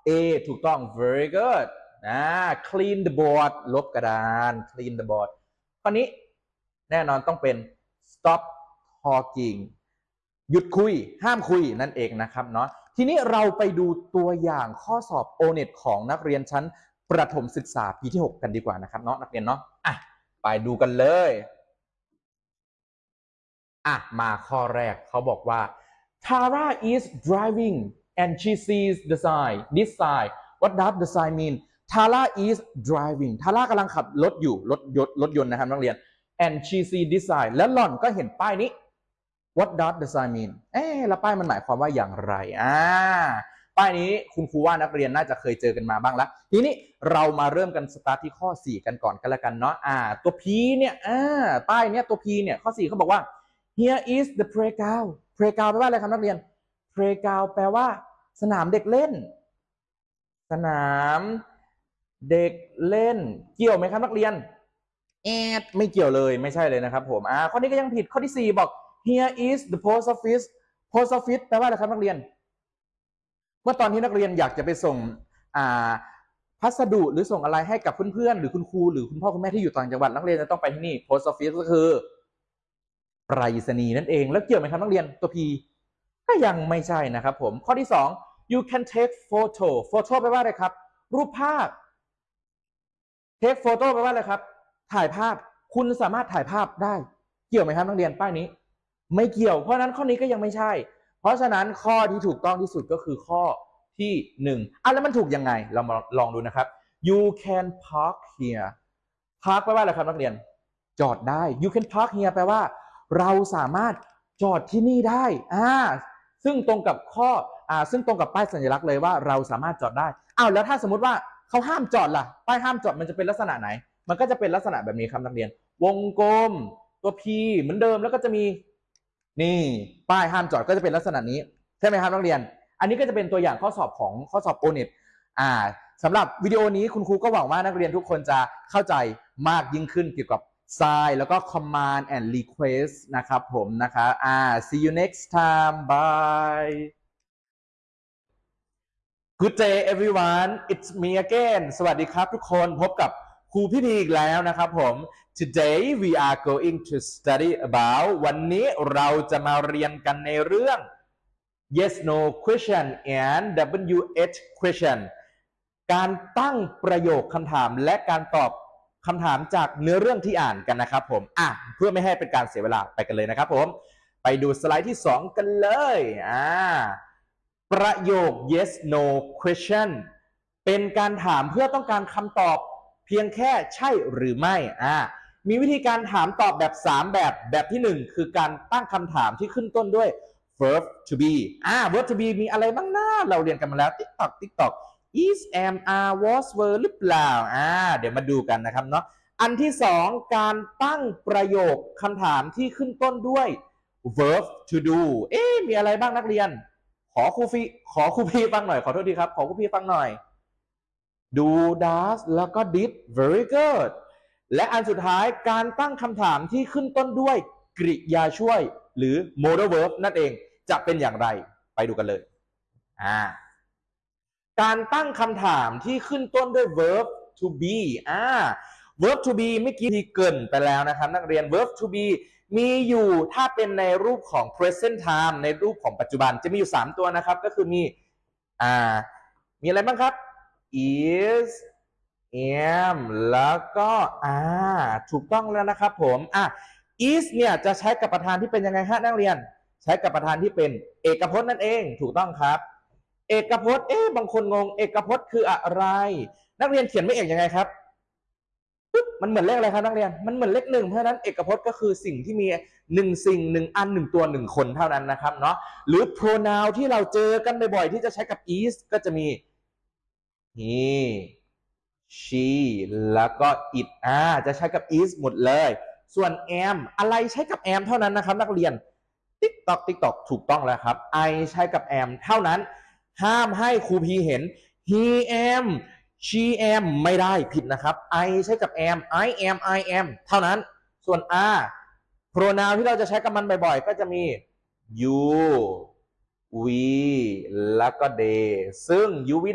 A ถูกต้อง very good clean the board ลบกระดาน clean the board ข้อนี้แน่นอนต้องเป็น stop talking หยุดคุยห้ามคุยนั่นเองนะครับเนาะทีนี้เราไปดูตัวอย่างข้อสอบ O-NET ของนักเรียนชั้นประถมศึกษาปีที่ 6 กันดีกว่านะครับเนาะนักเรียนเนาะไปดูกันเลยมาข้อแรกเขาบอกว่า Tara is driving and she sees the sign this sign what does the sign mean Tara is driving Tara กำลังขับรถอยู่รถยนต์นะครับนักเรียน and she sees this sign แล้วหล่อนก็เห็นป้ายนี้ what does the sign mean แล้วป้ายมันหมายความว่าอย่างไรป้ายนี้คุณครูว่านักเรียนน่าจะเคยเจอกันมาบ้างแล้วทีนี้เรามาเริ่มกันสตาร์ทที่ข้อ4กันก่อนกันแล้วกันเนาะตัว P เนี่ยป้ายเนี้ยตัว P เนี่ยข้อ4เขาบอกว่า here is the playground playground แปลว่าอะไรครับนักเรียน playground แปลว่าสนามเด็กเล่นสนามเด็กเล่นเกี่ยวไหมครับนักเรียนไม่เกี่ยวเลยไม่ใช่เลยนะครับผมข้อนี้ก็ยังผิดข้อที่4บอก here is the post office post office แปลว่าอะไรครับนักเรียนเมื่อตอนที่นักเรียนอยากจะไปส่งพัสดุหรือส่งอะไรให้กับเพื่อนๆหรือคุณครูหรือคุณพ่อคุณแม่ที่อยู่ต่างจังหวัดนักเรียนจะต้องไปที่นี่ post office ก็คือไปรษณีย์นั่นเองแล้วเกี่ยวไหมครับนักเรียนตัว P ก็ยังไม่ใช่นะครับผมข้อที่2 you can take photo photo แปลว่าอะไรครับรูปภาพ take photo แปลว่าอะไรครับถ่ายภาพคุณสามารถถ่ายภาพได้เกี่ยวไหมครับนักเรียนป้ายนี้ไม่เกี่ยวเพราะนั้นข้อนี้ก็ยังไม่ใช่เพราะฉะนั้นข้อที่ถูกต้องที่สุดก็คือข้อที่1แล้วมันถูกยังไงเรามาลองดูนะครับ you can park here park แปลว่าอะไรครับนักเรียนจอดได้ you can park here แปลว่าเราสามารถจอดที่นี่ได้ซึ่งตรงกับซึ่งตรงกับป้ายสัญลักษณ์เลยว่าเราสามารถจอดได้แล้วถ้าสมมติว่าเขาห้ามจอดล่ะป้ายห้ามจอดมันจะเป็นลักษณะไหนมันก็จะเป็นลักษณะแบบนี้ครับนักเรียนวงกลมตัว P เหมือนเดิมแล้วก็จะมีนี่ป้ายห้ามจอดก็จะเป็นลักษณะนี้ใช่ไหมครับนักเรียนอันนี้ก็จะเป็นตัวอย่างข้อสอบของข้อสอบ O-NET สำหรับวิดีโอนี้คุณครูก็หวังว่านักเรียนทุกคนจะเข้าใจมากยิ่งขึ้นเกี่ยวกับ sign แล้วก็ command and request นะครับผมนะคะsee you next time bye Good day everyone it's me again สวัสดีครับทุกคนพบกับครูพี่พีอีกแล้วนะครับผม Today we are going to study about วันนี้เราจะมาเรียนกันในเรื่อง yes no question and WH question การตั้งประโยคคำถามและการตอบคำถามจากเนื้อเรื่องที่อ่านกันนะครับผมเพื่อไม่ให้เป็นการเสียเวลาไปกันเลยนะครับผมไปดูสไลด์ที่2กันเลยประโยค yes no question เป็นการถามเพื่อต้องการคำตอบเพียงแค่ใช่หรือไม่มีวิธีการถามตอบแบบ3แบบที่1คือการตั้งคำถามที่ขึ้นต้นด้วย verb to be verb to be มีอะไรบ้างนะเราเรียนกันมาแล้ว TikTok is am are was were หรือเปล่าเดี๋ยวมาดูกันนะครับเนาะอันที่2การตั้งประโยคคำถามที่ขึ้นต้นด้วย verb to do มีอะไรบ้างนักเรียนขอครูพี่ฟังหน่อยขอโทษทีครับขอครูพี่ฟังหน่อย do does แล้วก็ did very good และอันสุดท้ายการตั้งคำถามที่ขึ้นต้นด้วยกริยาช่วยหรือ modal verb นั่นเองจะเป็นอย่างไรไปดูกันเลยการตั้งคำถามที่ขึ้นต้นด้วย verb to be verb to be เมื่อกี้ที่เกริ่นไปแล้วนะครับนักเรียน verb to be มีอยู่ถ้าเป็นในรูปของ present time ในรูปของปัจจุบันจะมีอยู่3ตัวนะครับก็คือมีอะไรบ้างครับ is am แล้วก็ถูกต้องแล้วนะครับผมis เนี่ยจะใช้กับประธานที่เป็นยังไงฮะนักเรียนใช้กับประธานที่เป็นเอกพจน์นั่นเองถูกต้องครับเอกพจน์บางคนงงเอกพจน์คืออะไรนักเรียนเขียนไม่เอกยังไงครับมันเหมือนเลขอะไรครับนักเรียนมันเหมือนเลข1เพราะฉะนั้นเอกพจน์ก็คือสิ่งที่มี1สิ่ง1อัน1ตัว1คนเท่านั้นนะครับเนาะหรือ pronoun ที่เราเจอกันบ่อยๆที่จะใช้กับ is ก็จะมี he she แล้วก็ it จะใช้กับ is หมดเลยส่วน am อะไรใช้กับ am เท่านั้นนะครับนักเรียน TikTok ถูกต้องแล้วครับ I ใช้กับ am เท่านั้นห้ามให้ครูพีเห็น he am she am ไม่ได้ผิดนะครับ I ใช้กับ am I am เท่านั้นส่วน pronoun ที่เราจะใช้กับมันบ่อยๆก็จะมี you we แล้วก็ they ซึ่ง you we